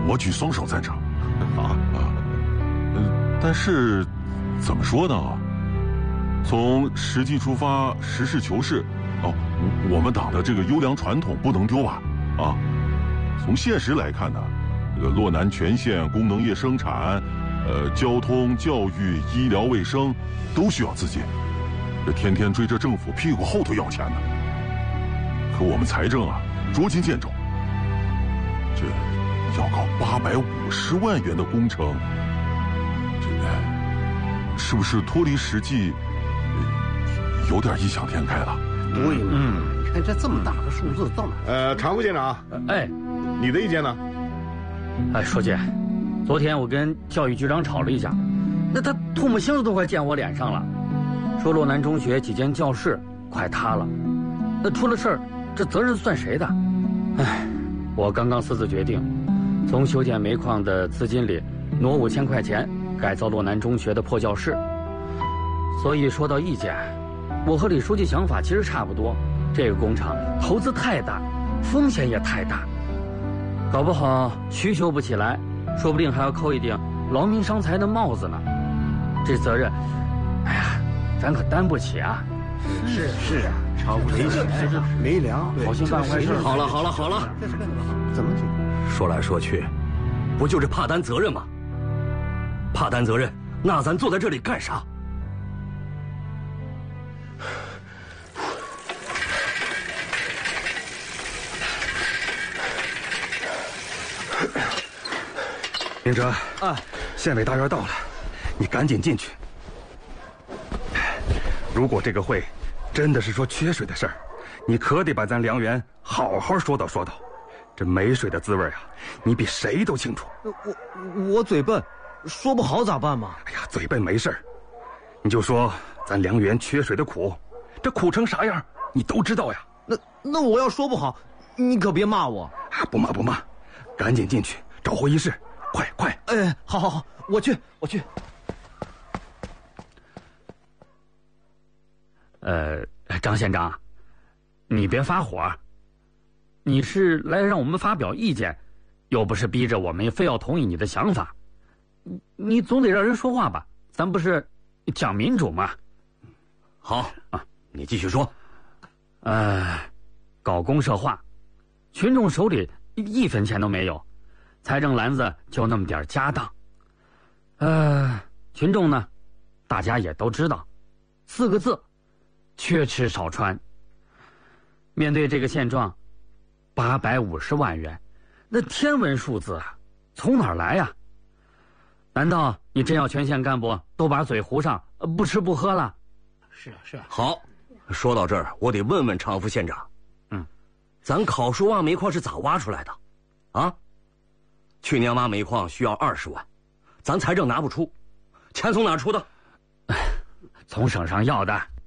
我举双手赞成。 好但是怎么说呢？从实际出发，实事求是。我们党的这个优良传统不能丢吧？从现实来看呢，这个洛南全县功能业生产，交通、教育、医疗卫生都需要资金，这天天追着政府屁股后头要钱呢。可我们财政捉襟见肘，这要搞850万元的工程，这是不是脱离实际，有点异想天开了？ 对嘛，你看这么大个数字到哪？ 常副县长，你的意见呢？ 书记，昨天我跟教育局长吵了一架，那他唾沫星子都快溅我脸上了，说洛南中学几间教室快塌了，那出了事儿，这责任算谁的？我刚刚私自决定，从修建煤矿的资金里挪5000块钱改造洛南中学的破教室。所以说到意见，我和李书记想法其实差不多，这个工厂投资太大，风险也太大，搞不好需求不起来，说不定还要扣一顶劳民伤财的帽子呢。这责任，咱可担不起啊！ 是啊，超没钱没粮， 好心办坏事。 好了， 怎么说来说去，不就是怕担责任吗？怕担责任，那咱坐在这里干啥？ 明哲，县委大院到了，你赶紧进去。如果这个会真的是说缺水的事儿，你可得把咱梁园好好说道。这没水的滋味你比谁都清楚。 我嘴笨，说不好咋办嘛？ 嘴笨没事儿，你就说咱梁园缺水的苦，这苦成啥样你都知道呀。 那我要说不好，你可别骂我。 不骂，赶紧进去找会议室，快！ 好，我去。 张县长，你别发火，你是来让我们发表意见，又不是逼着我们非要同意你的想法，你总得让人说话吧？咱不是讲民主吗？ 好你继续说。 搞公社化，群众手里1分钱都没有，财政篮子就那么点家当。群众呢，大家也都知道，4个字：缺吃少穿。面对这个现状，850万元，那天文数字从哪儿来呀？难道你真要全县干部都把嘴糊上，不吃不喝了？ 是啊。 好，说到这儿，我得问问常副县长，咱考叔洼煤矿是咋挖出来的？去年挖煤矿需要20万，咱财政拿不出，钱从哪儿出的？ 从省上要的。